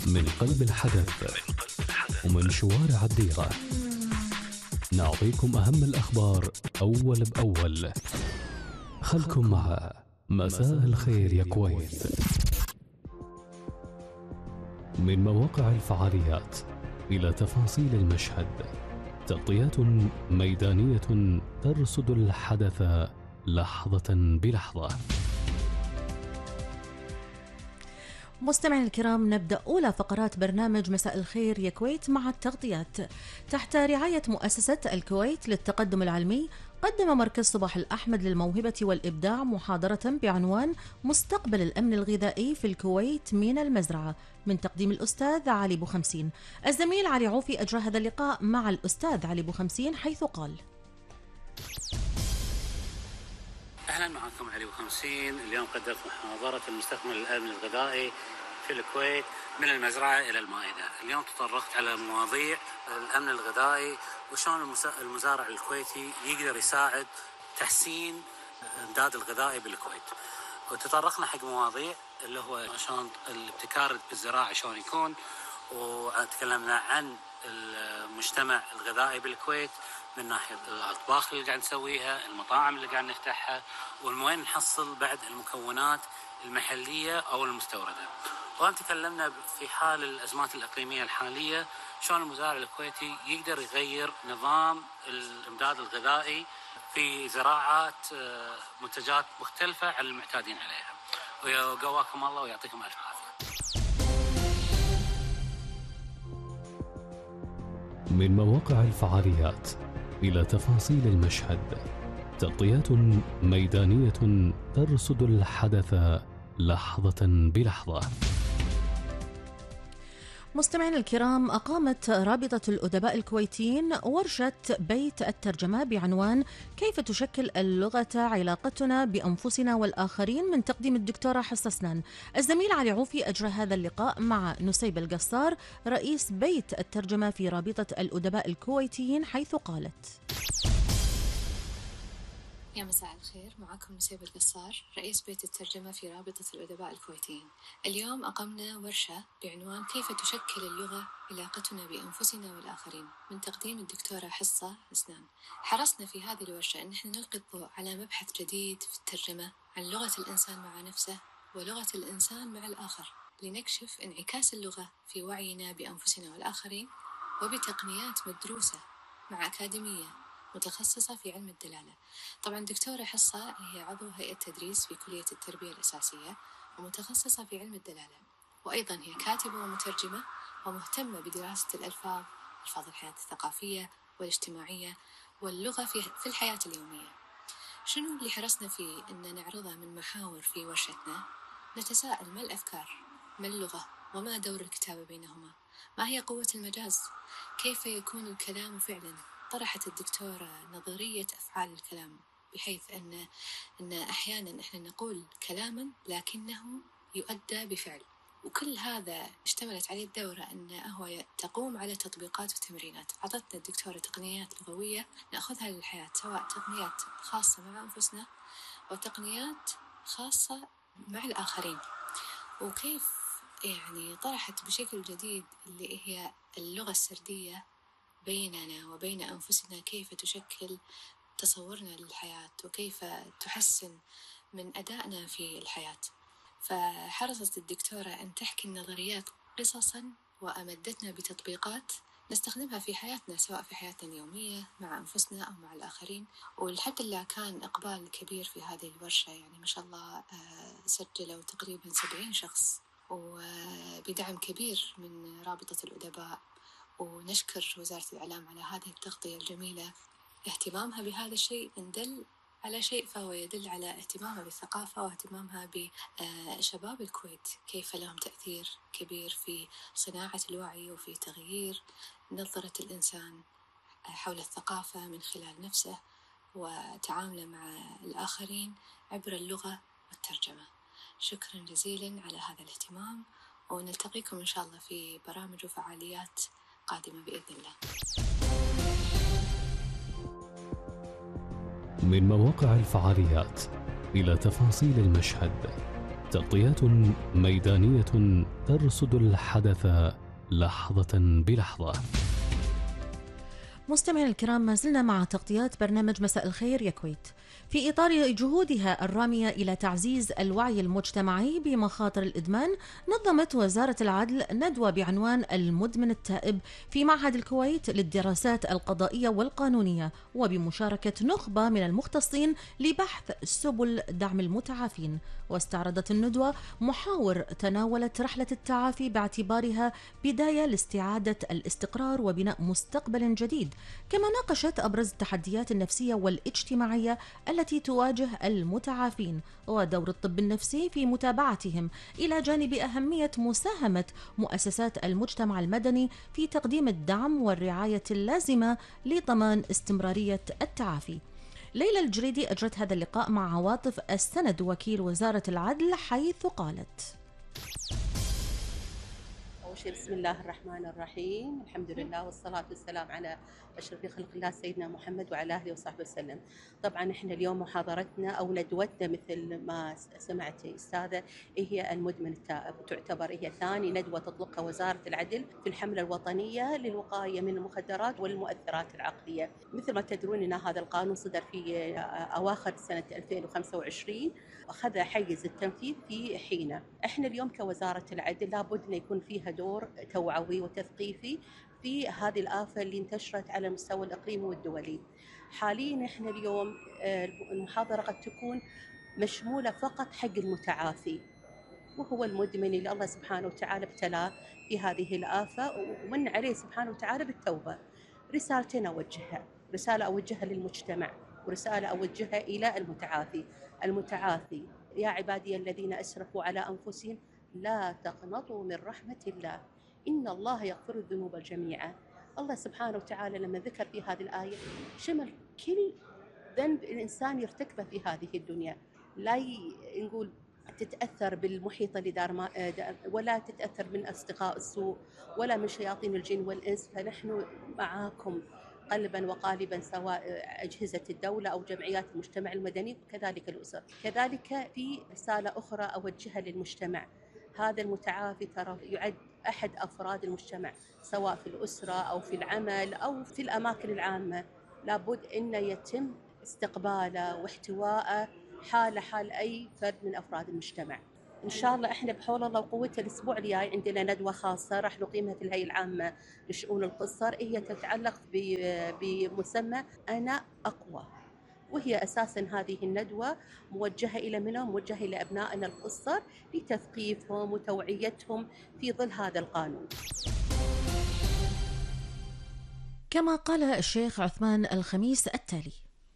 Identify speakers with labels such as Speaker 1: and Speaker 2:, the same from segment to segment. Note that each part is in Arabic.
Speaker 1: من قلب الحدث ومن شوارع الديرة نعطيكم أهم الأخبار أول بأول. خلكم مع مساء الخير يا كويت. من مواقع الفعاليات إلى تفاصيل المشهد، تغطيات ميدانية ترصد الحدث لحظة بلحظة.
Speaker 2: مستمعينا الكرام، نبدأ أولى فقرات برنامج مساء الخير يا كويت مع التغطيات. تحت رعاية مؤسسة الكويت للتقدم العلمي، قدم مركز صباح الأحمد للموهبة والإبداع محاضرة بعنوان مستقبل الأمن الغذائي في الكويت من المزرعة، من تقديم الأستاذ علي بوخمسين. الزميل علي عوفي أجرى هذا اللقاء مع الأستاذ علي بوخمسين، حيث قال:
Speaker 3: أهلا، معكم علي بوخمسين. اليوم قدمت محاضرة المستقبل الأمن الغذائي في الكويت من المزرعة إلى المائدة. اليوم تطرقت على مواضيع الأمن الغذائي وشلون المزارع الكويتي يقدر يساعد تحسين الإمداد الغذائي بالكويت، وتطرقنا حق مواضيع اللي هو شلون الابتكار بالزراعة شلون يكون، وتكلمنا عن المجتمع الغذائي بالكويت من ناحية الأطباق اللي قاعد نسويها، المطاعم اللي قاعد نفتحها، وين نحصل بعد المكونات المحلية أو المستوردة. وهم تكلمنا في حال الأزمات الإقليمية الحالية شلون المزارع الكويتي يقدر يغير نظام الإمداد الغذائي في زراعات منتجات مختلفة عن المعتادين عليها. وقواكم الله ويعطيكم ألف عافية.
Speaker 1: من مواقع الفعاليات إلى تفاصيل المشهد، تغطيات ميدانية ترصد الحدث لحظة بلحظة.
Speaker 2: مستمعينا الكرام، أقامت رابطة الأدباء الكويتيين ورشة بيت الترجمة بعنوان كيف تشكل اللغة علاقتنا بأنفسنا والآخرين، من تقديم الدكتورة حصة سنان. الزميل علي عوفي أجرى هذا اللقاء مع نسيبة القصار، رئيس بيت الترجمة في رابطة الأدباء الكويتيين، حيث قالت:
Speaker 4: يا مساء الخير، معكم نسيبة القصار، رئيس بيت الترجمة في رابطة الأدباء الكويتيين. اليوم أقمنا ورشة بعنوان كيف تشكل اللغة علاقتنا بأنفسنا والآخرين، من تقديم الدكتورة حصة سنان. حرصنا في هذه الورشة أن احنا نلقي الضوء على مبحث جديد في الترجمة عن لغة الإنسان مع نفسه ولغة الإنسان مع الآخر، لنكشف انعكاس اللغة في وعينا بأنفسنا والآخرين، وبتقنيات مدروسة مع أكاديمية متخصصة في علم الدلالة. طبعا دكتورة حصة هي عضو هيئة تدريس في كلية التربية الأساسية ومتخصصة في علم الدلالة، وأيضا هي كاتبة ومترجمة ومهتمة بدراسة الألفاظ، ألفاظ الحياة الثقافية والاجتماعية واللغة في الحياة اليومية. شنو اللي حرصنا فيه أن نعرضه من محاور في ورشتنا؟ نتساءل: ما الأفكار؟ ما اللغة؟ وما دور الكتابة بينهما؟ ما هي قوة المجاز؟ كيف يكون الكلام فعلا؟ طرحت الدكتورة نظرية أفعال الكلام، بحيث أن أحيانا إحنا نقول كلاما لكنه يؤدى بفعل، وكل هذا اشتملت عليه الدورة أنه تقوم على تطبيقات وتمرينات. عطتنا الدكتورة تقنيات لغوية نأخذها للحياة، سواء تقنيات خاصة مع أنفسنا وتقنيات خاصة مع الآخرين. وكيف يعني طرحت بشكل جديد اللي هي اللغة السردية بيننا وبين أنفسنا، كيف تشكل تصورنا للحياة وكيف تحسن من أدائنا في الحياة. فحرصت الدكتورة أن تحكي النظريات قصصا وأمدتنا بتطبيقات نستخدمها في حياتنا، سواء في حياتنا اليومية مع أنفسنا أو مع الآخرين. والحمد لله كان إقبال كبير في هذه الورشة، يعني ما شاء الله سجلوا تقريبا 70 شخص، وبدعم كبير من رابطة الأدباء. ونشكر وزارة الإعلام على هذه التغطية الجميلة. اهتمامها بهذا الشيء إن دل على شيء فهو يدل على اهتمامها بالثقافة واهتمامها بشباب الكويت، كيف لهم تأثير كبير في صناعة الوعي وفي تغيير نظرة الإنسان حول الثقافة من خلال نفسه وتعامله مع الآخرين عبر اللغة والترجمة. شكرا جزيلا على هذا الاهتمام، ونلتقيكم إن شاء الله في برامج وفعاليات قادمة بإذن الله.
Speaker 1: من مواقع الفعاليات إلى تفاصيل المشهد، تغطيات ميدانية ترصد الحدث لحظة بلحظة.
Speaker 2: مستمعينا الكرام، ما زلنا مع تغطيات برنامج مساء الخير يا كويت. في إطار جهودها الرامية إلى تعزيز الوعي المجتمعي بمخاطر الإدمان، نظمت وزارة العدل ندوة بعنوان المدمن التائب في معهد الكويت للدراسات القضائية والقانونية، وبمشاركة نخبة من المختصين لبحث سبل دعم المتعافين. واستعرضت الندوة محاور تناولت رحلة التعافي باعتبارها بداية لاستعادة الاستقرار وبناء مستقبل جديد، كما ناقشت أبرز التحديات النفسية والاجتماعية التي تواجه المتعافين ودور الطب النفسي في متابعتهم، إلى جانب أهمية مساهمة مؤسسات المجتمع المدني في تقديم الدعم والرعاية اللازمة لضمان استمرارية التعافي. ليلى الجريدي أجرت هذا اللقاء مع عواطف السند وكيل وزارة العدل، حيث قالت:
Speaker 5: أول شيء بسم الله الرحمن الرحيم، الحمد لله والصلاة والسلام على أشرف خلق الله سيدنا محمد وعلى آله وصحبه وسلم. طبعا احنا اليوم محاضرتنا أو ندوتنا مثل ما سمعتي أستاذة هي المدمن التائب، وتعتبر هي ثاني ندوة تطلقها وزارة العدل في الحملة الوطنية للوقاية من المخدرات والمؤثرات العقلية. مثل ما تدرون أن هذا القانون صدر في أواخر سنة 2025 وأخذ حيز التنفيذ في حينه. احنا اليوم كوزارة العدل لابد أن يكون فيها دور توعوي وتثقيفي في هذه الآفة اللي انتشرت على المستوى الإقليمي والدولي. حاليا احنا اليوم المحاضرة قد تكون مشمولة فقط حق المتعافي، وهو المدمن اللي الله سبحانه وتعالى ابتلاه في هذه الآفة ومن عليه سبحانه وتعالى بالتوبة. رسالتين أوجهها، رسالة أوجهها للمجتمع ورسالة أوجهها إلى المتعافي. يا عبادي الذين أسرفوا على أنفسهم لا تقنطوا من رحمة الله إن الله يغفر الذنوب جميعا. الله سبحانه وتعالى لما ذكر في هذه الآية شمل كل ذنب الإنسان يرتكبه في هذه الدنيا، لا نقول تتأثر بالمحيط اللي دار ولا تتأثر من أصدقاء السوء ولا من شياطين الجن والإنس. فنحن معاكم قلبا وقالبا، سواء أجهزة الدولة أو جمعيات المجتمع المدني وكذلك الأسر. كذلك في رسالة أخرى أوجهها للمجتمع، هذا المتعافي ترى يعد أحد أفراد المجتمع، سواء في الأسرة أو في العمل أو في الأماكن العامة، لابد أن يتم استقباله واحتواءه حال أي فرد من أفراد المجتمع. إن شاء الله إحنا بحول الله وقوته الأسبوع الجاي عندنا ندوة خاصة راح نقيمها في الهيئة العامة لشؤون القصر، هي تتعلق بمسمى أنا أقوى، وهي أساساً هذه الندوة موجهة إلى منهم، موجهة إلى أبنائنا القصر لتثقيفهم وتوعيتهم في ظل هذا القانون.
Speaker 2: كما قال الشيخ عثمان الخميس التالي: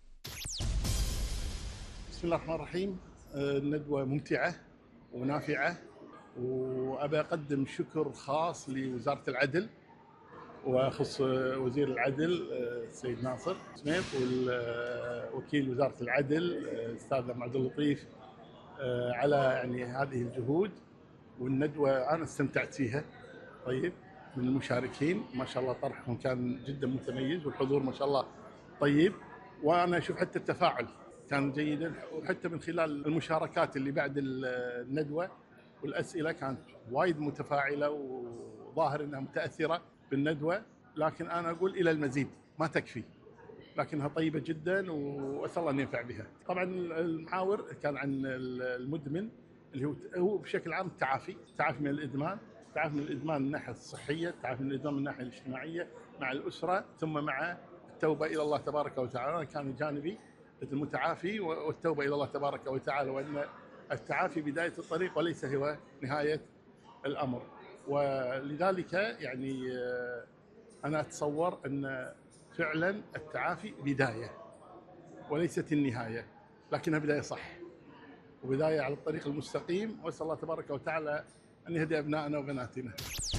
Speaker 6: بسم الله الرحمن الرحيم. الندوة ممتعة ونافعة، وأبى أقدم شكر خاص لوزارة العدل وأخص وزير العدل السيد ناصر سميط والوكيل وزارة العدل الأستاذ عبد اللطيف على يعني هذه الجهود. والندوة أنا استمتعت فيها. طيب، من المشاركين ما شاء الله طرحهم كان جدا متميز والحضور ما شاء الله طيب، وأنا أشوف حتى التفاعل كان جيدا، وحتى من خلال المشاركات اللي بعد الندوة والأسئلة كانت وايد متفاعلة وظاهر أنها متأثرة بالندوة. لكن أنا أقول إلى المزيد، ما تكفي، لكنها طيبة جدا وأسأل الله أن ينفع بها. طبعا المحاور كان عن المدمن اللي هو بشكل عام التعافي من الإدمان، التعافي من الإدمان من الناحية الصحية، التعافي من الإدمان من الناحية الاجتماعية مع الأسرة، ثم مع التوبة إلى الله تبارك وتعالى. كان جانبي المتعافي والتوبة إلى الله تبارك وتعالى، وأن التعافي بداية الطريق وليس هو نهاية الأمر. ولذلك يعني أنا أتصور أن فعلا التعافي بداية وليست النهاية، لكنها بداية صح وبداية على الطريق المستقيم، وأسأل الله تبارك وتعالى أن يهدي أبنائنا وبناتنا.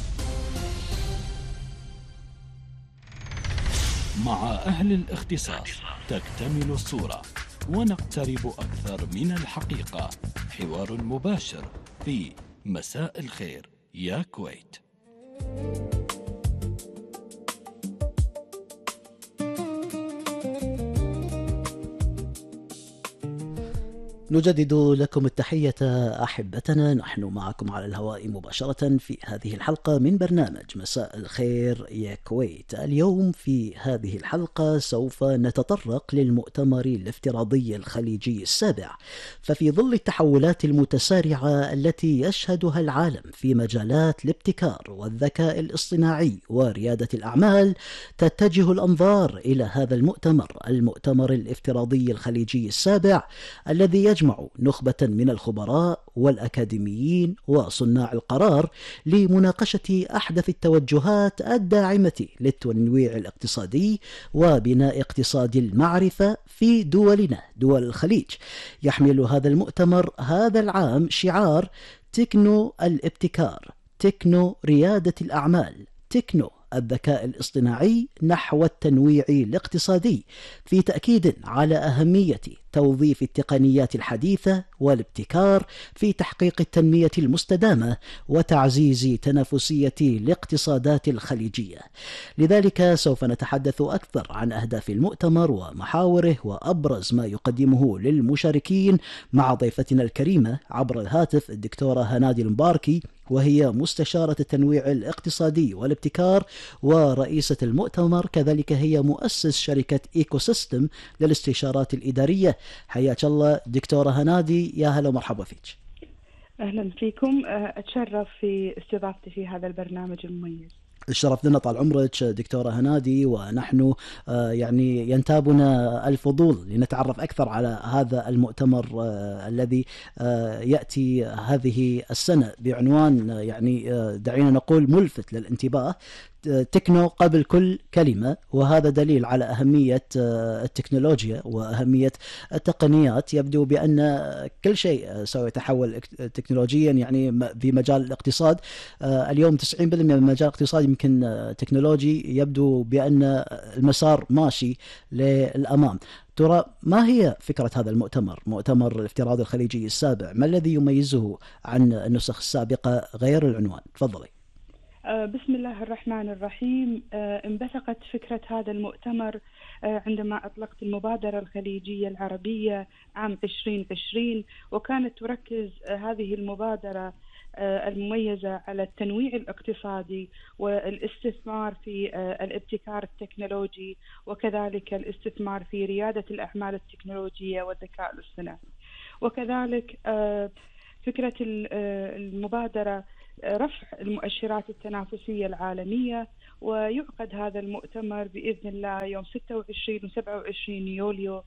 Speaker 1: مع أهل الاختصاص تكتمل الصورة ونقترب أكثر من الحقيقة. حوار مباشر في مساء الخير يا كويت.
Speaker 7: نجدد لكم التحية أحبتنا، نحن معكم على الهواء مباشرة في هذه الحلقة من برنامج مساء الخير يا كويت. اليوم في هذه الحلقة سوف نتطرق للمؤتمر الافتراضي الخليجي السابع. ففي ظل التحولات المتسارعة التي يشهدها العالم في مجالات الابتكار والذكاء الاصطناعي وريادة الأعمال، تتجه الأنظار إلى هذا المؤتمر الافتراضي الخليجي السابع، الذي يجمع نخبة من الخبراء والأكاديميين وصناع القرار لمناقشة أحدث التوجهات الداعمة للتنويع الاقتصادي وبناء اقتصاد المعرفة في دولنا دول الخليج. يحمل هذا المؤتمر هذا العام شعار تكنو الابتكار، تكنو ريادة الأعمال، تكنو الذكاء الاصطناعي نحو التنويع الاقتصادي، في تأكيد على أهمية توظيف التقنيات الحديثة والابتكار في تحقيق التنمية المستدامة وتعزيز تنافسية الاقتصادات الخليجية. لذلك سوف نتحدث أكثر عن أهداف المؤتمر ومحاوره وأبرز ما يقدمه للمشاركين مع ضيفتنا الكريمة عبر الهاتف الدكتورة هنادي المباركي، وهي مستشارة التنويع الاقتصادي والابتكار ورئيسة المؤتمر، كذلك هي مؤسس شركة إيكو سيستم للاستشارات الإدارية. حياك الله دكتورة هنادي، يا هلا ومرحبا فيك.
Speaker 8: أهلا فيكم، أتشرف في استضافتي في هذا البرنامج المميز.
Speaker 7: الشرف لنا طال عمرك دكتورة هنادي، ونحن يعني ينتابنا الفضول لنتعرف أكثر على هذا المؤتمر الذي يأتي هذه السنة بعنوان يعني دعينا نقول ملفت للانتباه، تكنو قبل كل كلمة، وهذا دليل على أهمية التكنولوجيا وأهمية التقنيات. يبدو بأن كل شيء سيتحول تكنولوجيا يعني في مجال الاقتصاد. اليوم 90% من مجال الاقتصاد يمكن تكنولوجي، يبدو بأن المسار ماشي للأمام. ترى ما هي فكرة هذا مؤتمر الافتراضي الخليجي السابع؟ ما الذي يميزه عن النسخ السابقة غير العنوان؟ تفضلي.
Speaker 8: بسم الله الرحمن الرحيم. انبثقت فكرة هذا المؤتمر عندما أطلقت المبادرة الخليجية العربية عام 2020، وكانت تركز هذه المبادرة المميزة على التنويع الاقتصادي والاستثمار في الابتكار التكنولوجي، وكذلك الاستثمار في ريادة الأعمال التكنولوجية والذكاء الاصطناعي. وكذلك فكرة المبادرة رفع المؤشرات التنافسية العالمية، ويعقد هذا المؤتمر بإذن الله يوم 26 و 27 يوليو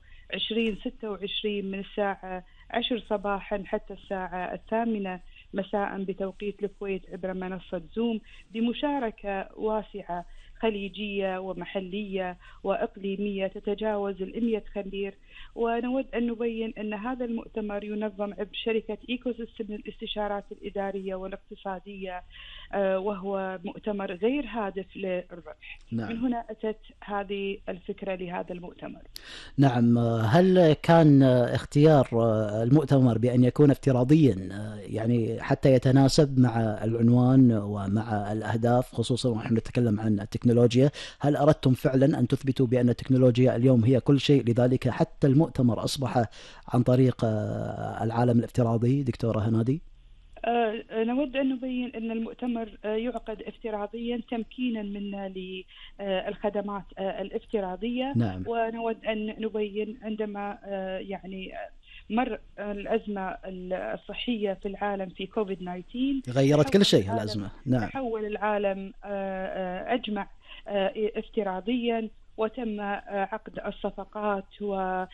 Speaker 8: 2026 من الساعة 10 صباحا حتى الساعة 8 مساء بتوقيت الكويت عبر منصة زوم، بمشاركة واسعة خليجية ومحلية وإقليمية تتجاوز 100 خبير. ونود أن نبين أن هذا المؤتمر ينظم عبر شركة إيكو سيستم للاستشارات الإدارية والاقتصادية، وهو مؤتمر غير هادف للربح. نعم. من هنا أتت هذه الفكرة لهذا المؤتمر.
Speaker 7: نعم. هل كان اختيار المؤتمر بأن يكون افتراضيا يعني حتى يتناسب مع العنوان ومع الأهداف، خصوصا ونحن نتكلم عن التكنولوجيا؟ هل أردتم فعلا أن تثبتوا بأن التكنولوجيا اليوم هي كل شيء، لذلك حتى المؤتمر أصبح عن طريق العالم الافتراضي دكتورة هنادي؟
Speaker 8: نود أن نبين أن المؤتمر يعقد افتراضيا تمكينا منا للخدمات الافتراضية. نعم. ونود أن نبين عندما يعني مر الأزمة الصحية في العالم في كوفيد 19
Speaker 7: غيرت كل شيء الأزمة. نعم.
Speaker 8: تحول العالم أجمع افتراضيا، وتم عقد الصفقات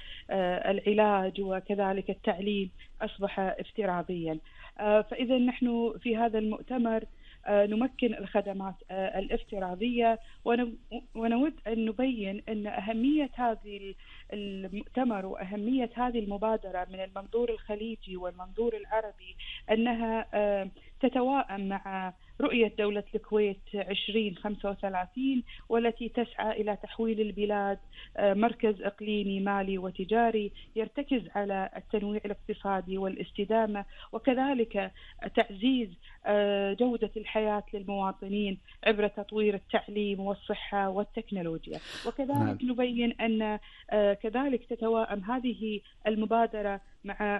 Speaker 8: والعلاج وكذلك التعليم أصبح افتراضيا. فإذا نحن في هذا المؤتمر نمكن الخدمات الافتراضية، ونود أن نبين أن أهمية هذه المؤتمر وأهمية هذه المبادرة من المنظور الخليجي والمنظور العربي أنها تتوائم مع رؤية دولة الكويت 2035 والتي تسعى إلى تحويل البلاد مركز إقليمي مالي وتجاري يرتكز على التنويع الاقتصادي والاستدامة، وكذلك تعزيز جودة الحياة للمواطنين عبر تطوير التعليم والصحة والتكنولوجيا. وكذلك نبين أن كذلك تتوائم هذه المبادرة مع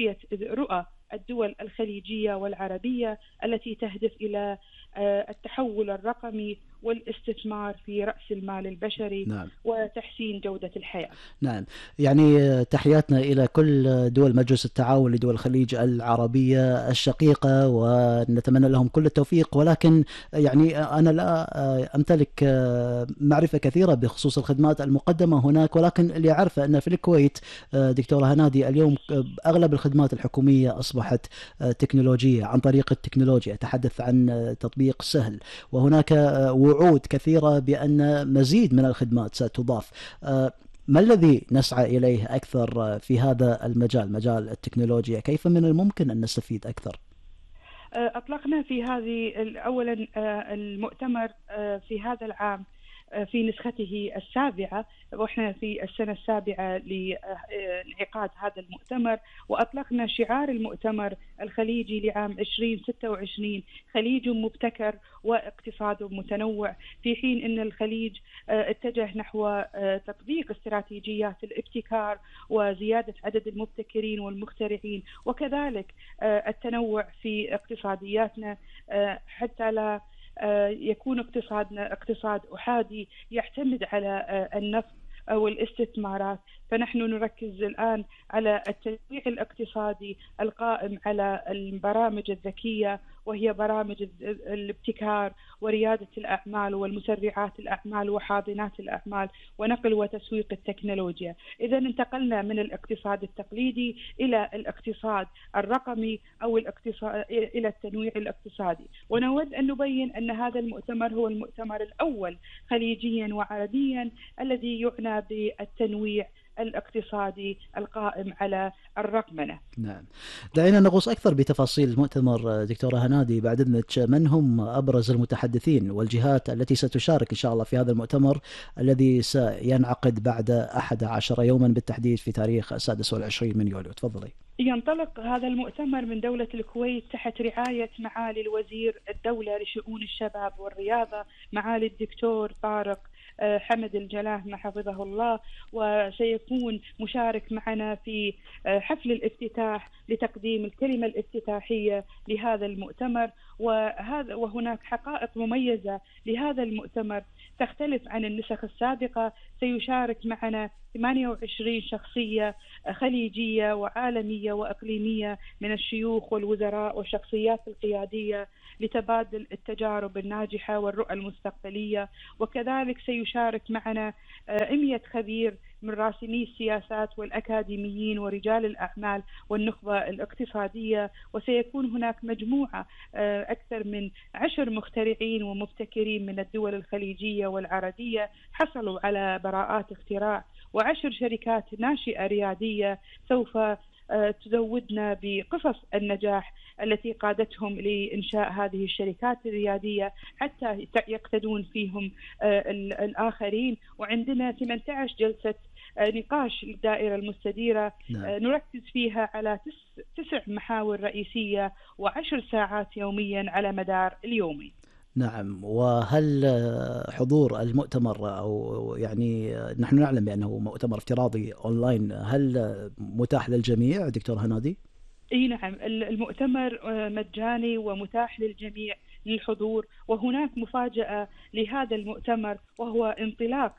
Speaker 8: رؤى الدول الخليجية والعربية التي تهدف إلى التحول الرقمي والاستثمار في رأس المال البشري. نعم. وتحسين جودة الحياة.
Speaker 7: نعم، يعني تحياتنا إلى كل دول مجلس التعاون لدول الخليج العربية الشقيقة، ونتمنى لهم كل التوفيق. ولكن يعني أنا لا أمتلك معرفة كثيرة بخصوص الخدمات المقدمة هناك، ولكن اللي أعرفه أن في الكويت دكتورة هنادي اليوم أغلب الخدمات الحكومية أصبحت تكنولوجية عن طريق التكنولوجيا. أتحدث عن تطبيق سهل، وهناك وعود كثيرة بأن مزيد من الخدمات ستضاف. ما الذي نسعى إليه أكثر في هذا المجال، مجال التكنولوجيا؟ كيف من الممكن أن نستفيد أكثر؟
Speaker 8: أطلقنا في هذه أولا المؤتمر في هذا العام في نسخته السابعة، وإحنا في السنة السابعة لانعقاد هذا المؤتمر، وأطلقنا شعار المؤتمر الخليجي لعام 2026 خليج مبتكر واقتصاد متنوع، في حين أن الخليج اتجه نحو تطبيق استراتيجيات الابتكار وزيادة عدد المبتكرين والمخترعين، وكذلك التنوع في اقتصادياتنا حتى لا يكون اقتصادنا اقتصاد أحادي يعتمد على النفط أو الاستثمارات. فنحن نركز الآن على التنويع الاقتصادي القائم على البرامج الذكية، وهي برامج الابتكار وريادة الأعمال والمسرعات الأعمال وحاضنات الأعمال ونقل وتسويق التكنولوجيا. إذا انتقلنا من الاقتصاد التقليدي إلى الاقتصاد الرقمي أو الاقتصاد إلى التنويع الاقتصادي. ونود أن نبين أن هذا المؤتمر هو المؤتمر الأول خليجيا وعربيا الذي يعنى بالتنويع الاقتصادي القائم على الرقمنة.
Speaker 7: نعم، دعينا نغوص أكثر بتفاصيل المؤتمر دكتورة هنادي بعد إذنك. من هم أبرز المتحدثين والجهات التي ستشارك إن شاء الله في هذا المؤتمر الذي سينعقد بعد 11 يوما بالتحديد في تاريخ 26 من يوليو؟ تفضلي.
Speaker 8: ينطلق هذا المؤتمر من دولة الكويت تحت رعاية معالي الوزير الدولة لشؤون الشباب والرياضة معالي الدكتور طارق حمد الجلاه حفظه الله، وسيكون مشارك معنا في حفل الافتتاح لتقديم الكلمة الافتتاحية لهذا المؤتمر. وهناك حقائق مميزة لهذا المؤتمر تختلف عن النسخ السابقة. سيشارك معنا 28 شخصية خليجية وعالمية وإقليمية من الشيوخ والوزراء والشخصيات القيادية لتبادل التجارب الناجحة والرؤى المستقبلية. وكذلك سيشارك معنا 100 خبير من راسمي السياسات والأكاديميين ورجال الأعمال والنخبة الاقتصادية. وسيكون هناك مجموعة أكثر من 10 مخترعين ومبتكرين من الدول الخليجية والعربية حصلوا على براءات اختراع، و10 شركات ناشئة ريادية سوف تزودنا بقصص النجاح التي قادتهم لإنشاء هذه الشركات الريادية حتى يقتدون فيهم الآخرين. وعندنا 18 جلسة نقاش للدائرة المستديرة نركز فيها على 9 محاور رئيسية و10 ساعات يوميا على مدار اليومين.
Speaker 7: نعم، وهل حضور المؤتمر أو يعني نحن نعلم بأنه مؤتمر افتراضي أونلاين، هل متاح للجميع دكتور هنادي؟
Speaker 8: اي نعم، المؤتمر مجاني ومتاح للجميع للحضور. وهناك مفاجأة لهذا المؤتمر وهو انطلاق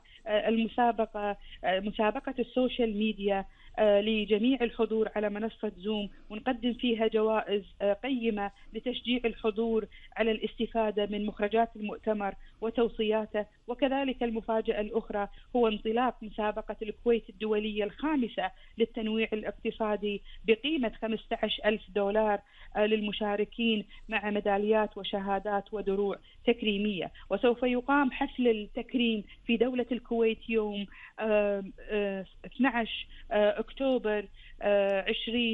Speaker 8: مسابقة السوشيال ميديا لجميع الحضور على منصة زوم، ونقدم فيها جوائز قيمة لتشجيع الحضور على الاستفادة من مخرجات المؤتمر وتوصياته. وكذلك المفاجأة الأخرى هو انطلاق مسابقة الكويت الدولية الخامسة للتنويع الاقتصادي بقيمة $15,000 للمشاركين مع ميداليات وشهادات ودروع تكريمية. وسوف يقام حفل التكريم في دولة الكويت يوم 12 أكتوبر 20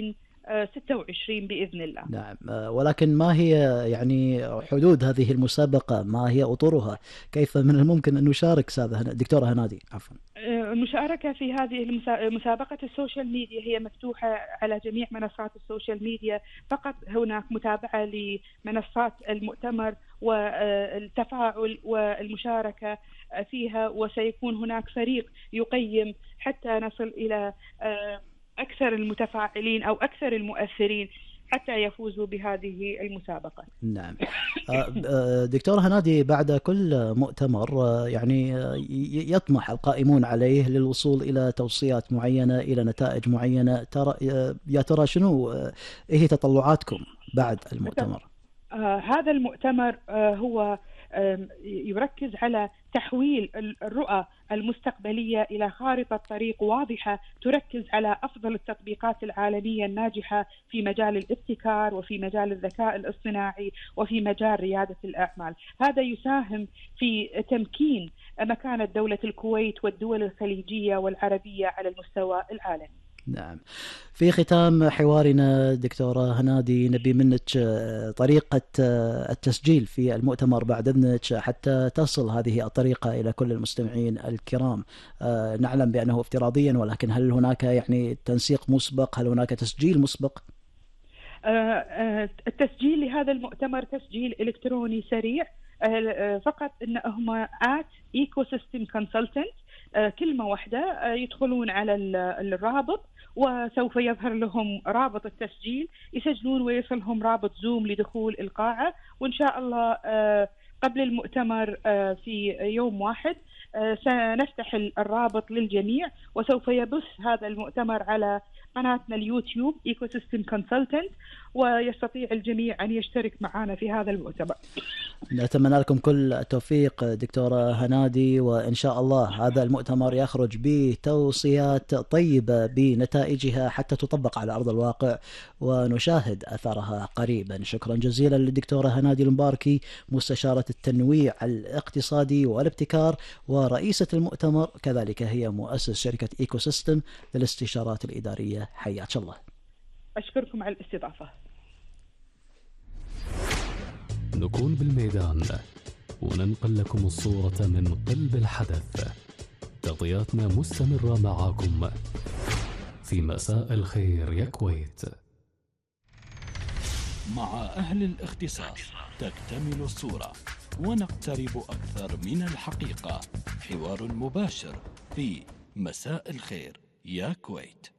Speaker 8: 26 بإذن الله.
Speaker 7: نعم، ولكن ما هي يعني حدود هذه المسابقة؟ ما هي أطرها؟ كيف من الممكن أن نشارك دكتورة هنادي؟ عفوا.
Speaker 8: المشاركة في هذه مسابقة السوشيال ميديا هي مفتوحة على جميع منصات السوشيال ميديا، فقط هناك متابعة لمنصات المؤتمر والتفاعل والمشاركة فيها، وسيكون هناك فريق يقيم حتى نصل إلى أكثر المتفاعلين أو أكثر المؤثرين حتى يفوزوا بهذه المسابقة.
Speaker 7: نعم. دكتورة هنادي، بعد كل مؤتمر يعني يطمح القائمون عليه للوصول إلى توصيات معينة، إلى نتائج معينة. يا ترى شنو هي تطلعاتكم بعد المؤتمر؟
Speaker 8: هذا المؤتمر هو يركز على تحويل الرؤى المستقبلية إلى خارطة طريق واضحة تركز على أفضل التطبيقات العالمية الناجحة في مجال الابتكار وفي مجال الذكاء الاصطناعي وفي مجال ريادة الأعمال. هذا يساهم في تمكين مكانة دولة الكويت والدول الخليجية والعربية على المستوى العالمي.
Speaker 7: نعم. في ختام حوارنا دكتورة هنادي، نبي منك طريقة التسجيل في المؤتمر بعد إذنك حتى تصل هذه الطريقة إلى كل المستمعين الكرام. نعلم بأنه افتراضيا، ولكن هل هناك يعني تنسيق مسبق؟ هل هناك تسجيل مسبق؟
Speaker 8: التسجيل لهذا المؤتمر تسجيل إلكتروني سريع، فقط إنهم ecosystem consultant، كلمة واحدة يدخلون على الرابط وسوف يظهر لهم رابط التسجيل، يسجلون ويصلهم رابط زوم لدخول القاعة، وإن شاء الله قبل المؤتمر في يوم واحد سنفتح الرابط للجميع، وسوف يبث هذا المؤتمر على قناتنا اليوتيوب Ecosystem Consultant، ويستطيع الجميع أن يشترك معنا في هذا المؤتمر.
Speaker 7: نتمنى لكم كل التوفيق دكتورة هنادي، وإن شاء الله هذا المؤتمر يخرج بتوصيات طيبة بنتائجها حتى تطبق على أرض الواقع ونشاهد أثرها قريبا. شكرا جزيلا للدكتورة هنادي المباركي، مستشارة التنويع الاقتصادي والابتكار ورئيسة المؤتمر، كذلك هي مؤسس شركة إيكو سيستم للاستشارات الإدارية. حياك الله.
Speaker 8: أشكركم على الاستضافة.
Speaker 1: نكون بالميدان وننقل لكم الصورة من قلب الحدث. تغطياتنا مستمرة معاكم في مساء الخير يا كويت.
Speaker 9: مع أهل الاختصاص تكتمل الصورة ونقترب أكثر من الحقيقة. حوار مباشر في مساء الخير يا كويت.